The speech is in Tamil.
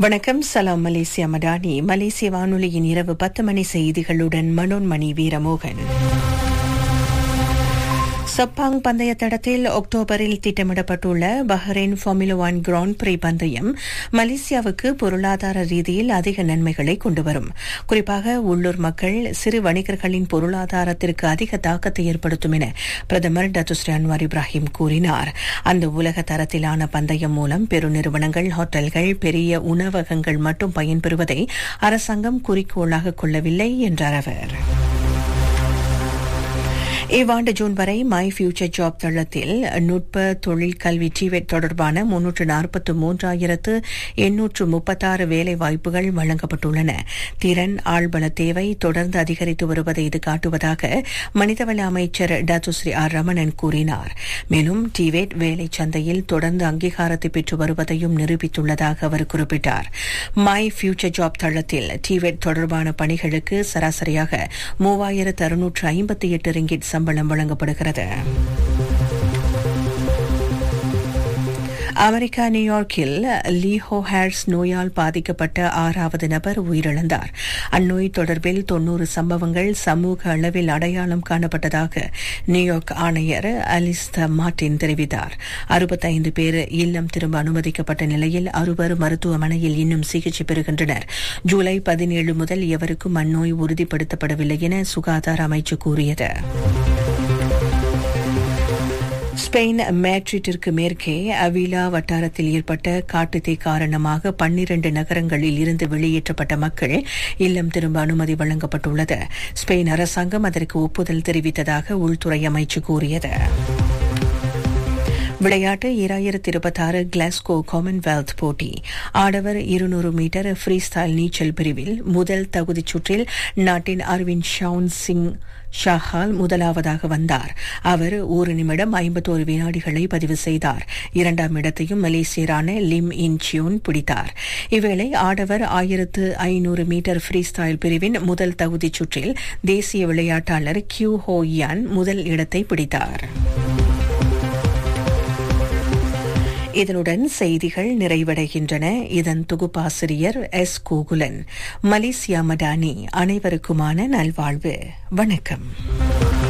வணக்கம். சலாம் மலேசியா மடானி. மலேசிய வானொலியின் இரவு 10 மணி செய்திகளுடன் மனோன்மணி வீரமோகன். சப்பாங் பந்தய தடத்தில் அக்டோபரில் திட்டமிடப்பட்டுள்ள பஹ்ரைன் ஃபார்முலா 1 கிராண்ட் பிரீ பந்தயம் மலேசியாவுக்கு பொருளாதார ரீதியில் அதிக நன்மைகளை கொண்டுவரும். குறிப்பாக உள்ளூர் மக்கள், சிறு வணிகர்களின் பொருளாதாரத்திற்கு அதிக தாக்கத்தை ஏற்படுத்தும் என பிரதமர் டத்துஸ்ரீ அன்வார் இப்ராஹிம் கூறினார். அந்த உலக தரத்திலான பந்தயம் மூலம் பெருநிறுவனங்கள், ஹோட்டல்கள், பெரிய உணவகங்கள் மட்டும் பயன்பெறுவதை அரசாங்கம் குறிக்கோளாக கொள்ளவில்லை என்றார் அவர். இவ்வாண்டு ஜூன் வரை மை ஃபியூச்சர் ஜாப் தளத்தில் நுட்ப தொழில் கல்வி டிவெட் தொடர்பான 343,836 வேலை வாய்ப்புகள் வழங்கப்பட்டுள்ளன. திறன், ஆள்பல தேவை தொடர்ந்து அதிகரித்து வருவதை இது காட்டுவதாக மனிதவள அமைச்சர் டத்துஸ்ரீ ஆர் ரமணன் கூறினார். மேலும் டிவெட் வேலை சந்தையில் தொடர்ந்து அங்கீகாரத்தை பெற்று வருவதையும் நிரூபித்துள்ளதாக அவர் குறிப்பிட்டார். மை ஃபியூச்சர் ஜாப் தளத்தில் டிவெட் தொடர்பான பணிகளுக்கு சராசரியாக 3,658 ரிங்கிட் சம்பளம் வழங்கப்படுகிறது. அமெரிக்கா நியூயார்க்கில் லீஹோ ஹேர்ஸ் நோயால் பாதிக்கப்பட்ட 6வது நபர் உயிரிழந்தார். அந்நோய் தொடர்பில் 90 சம்பவங்கள் சமூக அளவில் அடையாளம் காணப்பட்டதாக நியூயார்க் ஆணையர் அலிஸ்தா மார்டின் தெரிவித்தார். 65 பேர் இல்லம் திரும்ப அனுமதிக்கப்பட்ட நிலையில் 60 மருத்துவமனையில் இன்னும் சிகிச்சை பெறுகின்றனர். ஜூலை 17 முதல் எவருக்கும் அந்நோய் உறுதிப்படுத்தப்படவில்லை என சுகாதார அமைச்சு கூறியது. ஸ்பெயின் மேட்ரிட்டிற்கு மேற்கே அவிலா வட்டாரத்தில் ஏற்பட்ட காட்டுத்தீ காரணமாக 12 நகரங்களில் இருந்து வெளியேற்றப்பட்ட மக்கள் இல்லம் திரும்ப அனுமதி வழங்கப்பட்டுள்ளது. ஸ்பெயின் அரசாங்கம் அதற்கு ஒப்புதல் தெரிவித்ததாக உள்துறை அமைச்சு கூறியது. விளையாட்டு 2026 கிளாஸ்கோ காமன்வெல்த் போட்டி ஆடவர் 200 மீட்டர் ஃப்ரீ ஸ்டைல் நீச்சல் பிரிவில் முதல் தகுதிச் சுற்றில் நாட்டின் அரவிந்த் ஷவுன் சிங் ஷாஹால் முதலாவதாக வந்தார். அவர் 1 நிமிடம் 51 வினாடிகளை பதிவு செய்தார். 2ஆம் இடத்தையும் மலேசியரான லிம் இன் சியோன் பிடித்தார். இவ்வேளை ஆடவர் 1500 மீட்டர் ஃப்ரீ ஸ்டைல் பிரிவின் முதல் தகுதிச் சுற்றில் தேசிய விளையாட்டாளர் கியூ ஹோ யான் முதல் இடத்தை பிடித்தார். இதனுடன் செய்திகள் நிறைவடைகின்றன. இதன் தொகுப்பாசிரியர் எஸ் கோகுலன். மலேசியா மடானி. அனைவருக்குமான நல்வாழ்வு. வணக்கம்.